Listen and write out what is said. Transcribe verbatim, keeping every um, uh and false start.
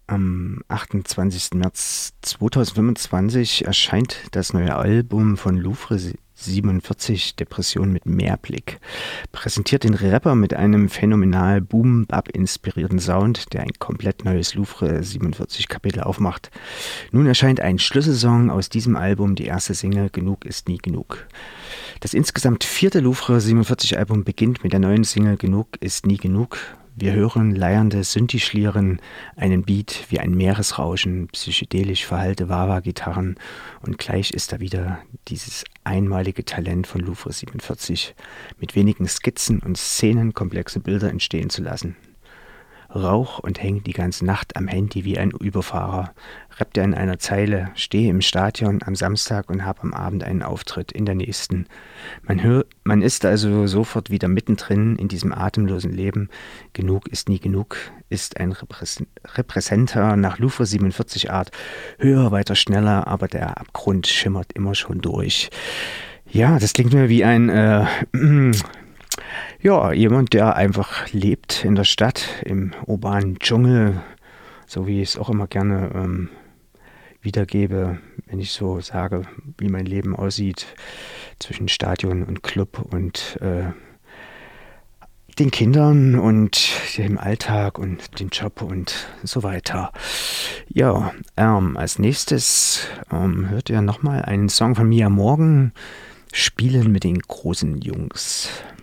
Am achtundzwanzigsten März zweitausendfünfundzwanzig erscheint das neue Album von Louvre siebenundvierzig, Depression mit Mehrblick. Präsentiert den Rapper mit einem phänomenal Boom-Bap-inspirierten Sound, der ein komplett neues Louvre siebenundvierzig Kapitel aufmacht. Nun erscheint ein Schlüsselsong aus diesem Album, die erste Single Genug ist nie genug. Das insgesamt vierte Louvre siebenundvierzig Album beginnt mit der neuen Single Genug ist nie genug. Wir hören leiernde Synthi-Schlieren, einen Beat wie ein Meeresrauschen, psychedelisch verhallte Wah-Wah-Gitarren und gleich ist da wieder dieses einmalige Talent von Louvre siebenundvierzig, mit wenigen Skizzen und Szenen komplexe Bilder entstehen zu lassen. Rauch und hängt die ganze Nacht am Handy wie ein Überfahrer, rappt er in einer Zeile, stehe im Stadion am Samstag und hab am Abend einen Auftritt in der nächsten. Man, hör, man ist also sofort wieder mittendrin in diesem atemlosen Leben. Genug ist nie genug, ist ein Repräsent Repräsenter nach Louvre siebenundvierzig Art. Höher, weiter, schneller, aber der Abgrund schimmert immer schon durch. Ja, das klingt mir wie ein... Äh, Ja, jemand, der einfach lebt in der Stadt, im urbanen Dschungel, so wie ich es auch immer gerne ähm, wiedergebe, wenn ich so sage, wie mein Leben aussieht zwischen Stadion und Club und äh, den Kindern und dem Alltag und dem Job und so weiter. Ja, ähm, als nächstes ähm, hört ihr nochmal einen Song von Mia Morgan, Spielen mit den großen Jungs.